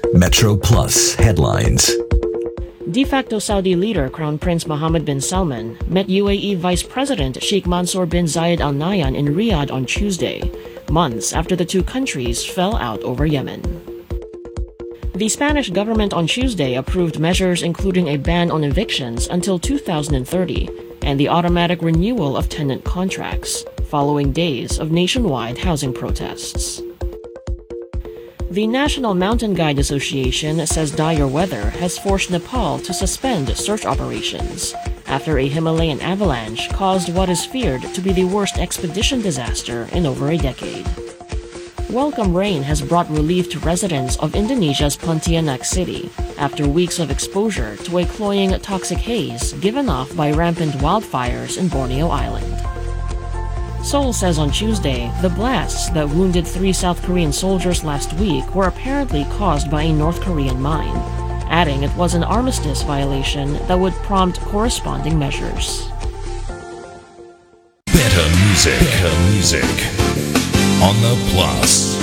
Metro Plus headlines. De facto Saudi leader Crown Prince Mohammed bin Salman met UAE Vice President Sheikh Mansour bin Zayed Al Nahyan in Riyadh on Tuesday, months after the two countries fell out over Yemen. The Spanish government on Tuesday approved measures including a ban on evictions until 2030 and the automatic renewal of tenant contracts, following days of nationwide housing protests. The National Mountain Guide Association says dire weather has forced Nepal to suspend search operations after a Himalayan avalanche caused what is feared to be the worst expedition disaster in over a decade. Welcome rain has brought relief to residents of Indonesia's Pontianak city after weeks of exposure to a cloying toxic haze given off by rampant wildfires in Borneo Island. Seoul says on Tuesday the blasts that wounded 3 South Korean soldiers last week were apparently caused by a North Korean mine, adding it was an armistice violation that would prompt corresponding measures. Better music on the Plus.